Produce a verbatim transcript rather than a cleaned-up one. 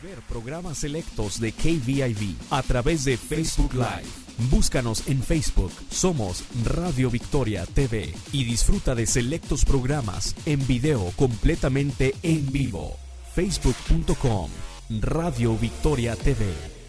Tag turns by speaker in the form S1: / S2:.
S1: ver programas selectos de K V I V a través de Facebook Live. Búscanos en Facebook, somos Radio Victoria T V y disfruta de selectos programas en video completamente en vivo. facebook punto com Radio Victoria T V.